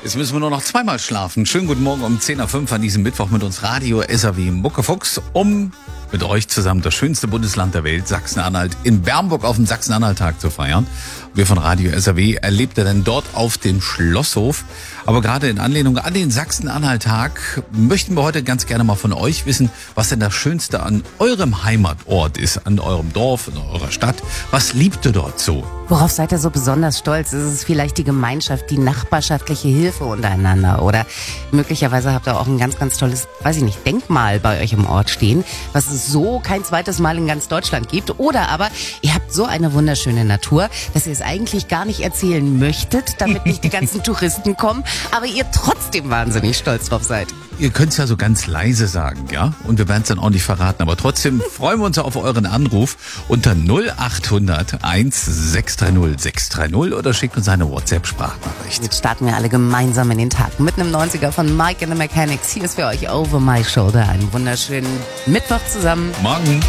Jetzt müssen wir nur noch zweimal schlafen. Schönen guten Morgen um 10:05 an diesem Mittwoch mit uns Radio SAW Muckefuchs, um mit euch zusammen das schönste Bundesland der Welt, Sachsen-Anhalt, in Bernburg auf dem Sachsen-Anhalt-Tag zu feiern. Wir von Radio SAW erlebte dann dort auf dem Schlosshof. Aber gerade in Anlehnung an den Sachsen-Anhalt-Tag möchten wir heute ganz gerne mal von euch wissen, was denn das Schönste an eurem Heimatort ist, an eurem Dorf, in eurer Stadt. Was liebt ihr dort so? Worauf seid ihr so besonders stolz? Ist es vielleicht die Gemeinschaft, die nachbarschaftliche Hilfe untereinander? Oder möglicherweise habt ihr auch ein ganz, ganz tolles, weiß ich nicht, Denkmal bei euch im Ort stehen, was es so kein zweites Mal in ganz Deutschland gibt. Oder aber ihr habt so eine wunderschöne Natur, dass ihr es eigentlich gar nicht erzählen möchtet, damit nicht die ganzen Touristen kommen, aber ihr trotzdem wahnsinnig stolz drauf seid. Ihr könnt es ja so ganz leise sagen, ja? Und wir werden es dann auch nicht verraten. Aber trotzdem freuen wir uns auf euren Anruf unter 0800 1630 630 oder schickt uns eine WhatsApp-Sprachnachricht. Jetzt starten wir alle gemeinsam in den Tag mit einem 90er von Mike and the Mechanics. Hier ist für euch Over My Shoulder. Einen wunderschönen Mittwoch zusammen. Morgen.